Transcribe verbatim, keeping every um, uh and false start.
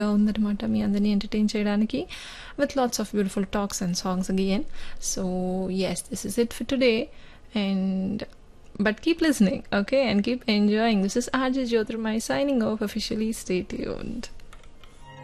ఉందనమాట మీ అందరిని ఎంటర్టైన్ చేయడానికి with lots of beautiful talks and songs again. So yes, this is it for today and but keep listening, okay, and keep enjoying. This is R J Jyotirmai signing off officially. Stay tuned.